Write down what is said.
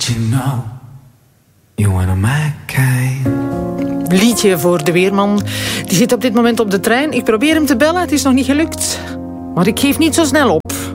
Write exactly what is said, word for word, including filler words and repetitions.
you know you one of my kind. Liedje voor de weerman. Die zit op dit moment op de trein. Ik probeer hem te bellen, het is nog niet gelukt. Maar ik geef niet zo snel op.